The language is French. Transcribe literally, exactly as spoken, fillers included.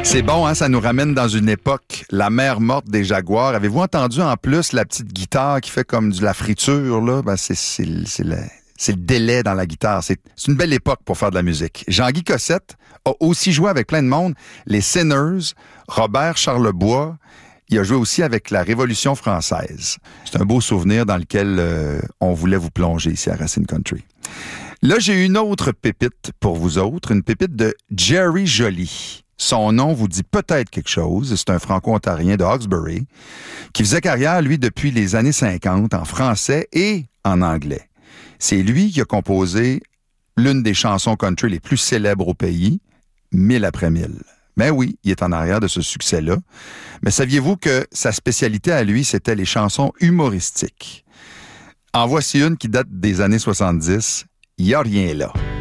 C'est bon, hein? Ça nous ramène dans une époque, la mer morte des Jaguars. Avez-vous entendu en plus la petite guitare qui fait comme de la friture, là? Ben, c'est, c'est, c'est, le, c'est le délai dans la guitare. C'est, c'est une belle époque pour faire de la musique. Jean-Guy Cossette a aussi joué avec plein de monde. Les Sinners, Robert Charlebois. Il a joué aussi avec la Révolution française. C'est un beau souvenir dans lequel euh, on voulait vous plonger ici à Racine Country. Là, j'ai une autre pépite pour vous autres, une pépite de Jerry Joly. Son nom vous dit peut-être quelque chose. C'est un franco-ontarien de Hawkesbury qui faisait carrière, lui, depuis les années cinquante en français et en anglais. C'est lui qui a composé l'une des chansons country les plus célèbres au pays, Mille après mille. Ben oui, il est en arrière de ce succès-là. Mais saviez-vous que sa spécialité à lui, c'était les chansons humoristiques? En voici une qui date des années soixante-dix. Il n'y a rien là.